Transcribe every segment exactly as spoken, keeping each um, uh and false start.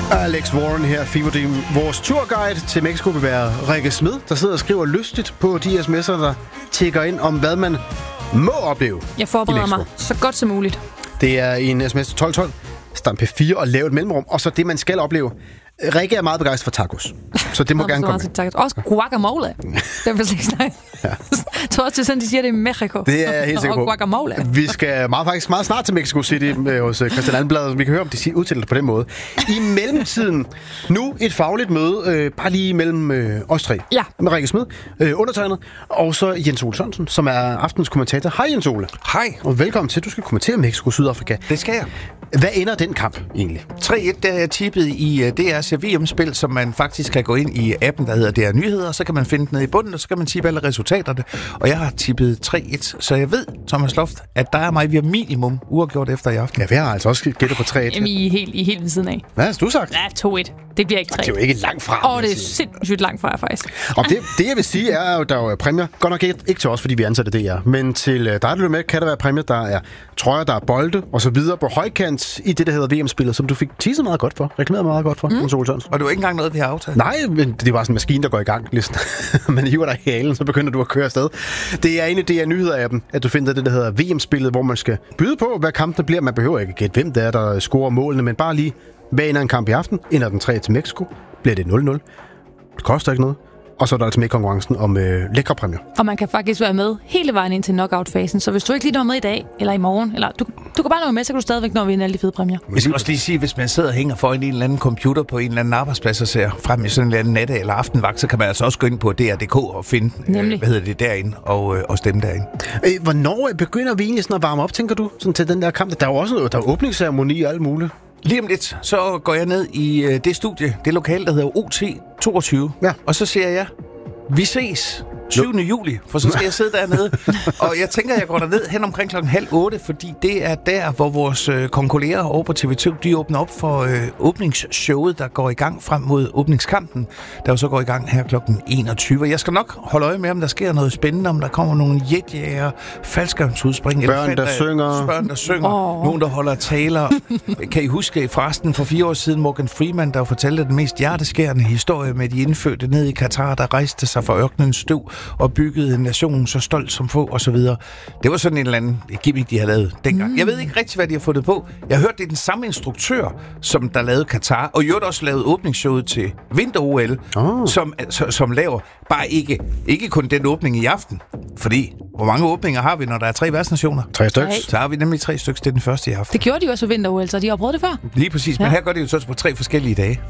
Alex Warren her, Fever Dream. Vores turguide til Mexico vil være Rikke Smed, der sidder og skriver lystigt på de sms'er, der tækker ind om, hvad man må opleve. Jeg forbereder mig så godt som muligt. Det er en sms til tolv tolv. Stamp P fire og lave et mellemrum. Og så det, man skal opleve. Rikke er meget begejstret for tacos, så det må gerne komme med. Også guacamole. Det er faktisk nej. Ja. Jeg tror også, det er sådan, de siger det i Mexico. Det er jeg helt sikker på. Og guacamole. Vi skal meget, faktisk meget snart til Mexico City hos Christian Andenblad. Vi kan høre, om de udtaler det på den måde. I mellemtiden, nu et fagligt møde, øh, bare lige mellem øh, os tre. Ja. Med Rikke Smed, øh, undertegnet, og så Jens Ole Sørensen, som er aftens kommentator. Hej Jens Ole. Hej. Og velkommen til, du skal kommentere Mexico-Sydafrika. Det skal jeg. Hvad ender den kamp egentlig? tre et, der er tippet i uh, D R's V M-spil, som man faktisk kan gå ind i appen, der hedder D R Nyheder, så kan man finde den nede i bunden, og så kan man tippe alle resultaterne. Og jeg har tippet tre et, så jeg ved, Thomas Loft, at der er mig, vi har minimum uafgjort efter i aften. Ja, vi har altså også gættet på tre et. Jamen, I er helt, I er helt ved siden af. Hvad har du sagt? Ja, to et. Det bliver ikke tre. Det er jo ikke langt fra. Åh, oh, det er sindssygt langt fra, faktisk. Og det, det, jeg vil sige, er jo, der er jo præmier. Godt nok ikke, ikke til os, fordi vi ansatte det her. Men til dig, der lytter med, kan der være præmier. Der er trøjer, der er bolde og så videre på højkant i det, der hedder V M-spillet, som du fik teaset meget godt for. Reklameret meget godt for. Mm. Og det var ikke engang noget, vi har aftalt. Nej, men det var sådan en maskine, der går i gang. Ligesom. Man hiver dig i halen, så begynder du at køre afsted. Det er en af de her nyheder-appen, at du finder det, der hedder V M-spillet, hvor man skal byde på, hvad kampene bliver. Man behøver ikke gætte, hvem det er, der scorer målene, men bare lige, hvad ender en kamp i aften? Ender den tre til Mexico? Bliver det nul nul? Det koster ikke noget. Og så er der altså med konkurrencen om øh, lækre præmier. Og man kan faktisk være med hele vejen ind til knockout-fasen. Så hvis du ikke lige når med i dag, eller i morgen, eller du, du kan bare nå med, så kan du stadigvæk nå at vinde alle de fede præmier. Jeg skal også lige sige, hvis man sidder og hænger foran en eller anden computer på en eller anden arbejdsplads og ser frem i sådan en eller anden natte- eller aftenvagt, så kan man altså også gå ind på D R punktum D K og finde, øh, hvad hedder det, derinde, og, øh, og stemme derinde. Øh, hvornår begynder vi egentlig sådan at varme op, tænker du, sådan til den der kamp? Der er jo også noget, der er åbningsceremoni og alt muligt. Lige om lidt, så går jeg ned i øh, det studie, det lokale, der hedder O T toogtyve, ja. Og så siger jeg, vi ses syvende juli, for så skal jeg sidde dernede. Og jeg tænker, jeg går derned hen omkring klokken halv otte, fordi det er der, hvor vores øh, konkurrerer over på T V to, de åbner op for øh, åbningsshowet, der går i gang frem mod åbningskampen, der jo så går i gang her klokken enogtyve. Jeg skal nok holde øje med, om der sker noget spændende, om der kommer nogle jetjæger, faldskærmsudspring, børn, der synger, børn, der synger, oh. nogen, der holder taler. Kan I huske forresten for fire år siden, Morgan Freeman, der fortalte den mest hjerteskærende historie med de indfødte ned i Katar, der rejste sig fra ørkenens støv og byggede en nation så stolt som få, og så videre. Det var sådan en eller anden gimmick, de havde lavet dengang. Mm. Jeg ved ikke rigtig, hvad de har fundet på. Jeg har hørt, det er den samme instruktør, som der lavede Katar, og jo også lavede åbningsshowet til vinter-O L, oh. som, som, som laver bare ikke, ikke kun den åbning i aften. Fordi, hvor mange åbninger har vi, når der er tre værtsnationer? Tre stykker. Så har vi nemlig tre stykker, det er den første i aften. Det gjorde de jo også ved vinter-O L, så de har prøvet det før. Lige præcis, ja. Men her gør de jo så på tre forskellige dage.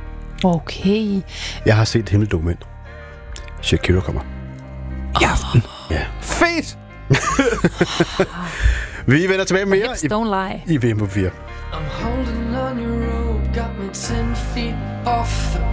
Okay. Jeg har set et hemmeligt dokument. Shakira kommer. I aften. Ja. Fedt! Vi vender tilbage med mere i, i V M på fire. I'm holding on your road, got me ten feet off the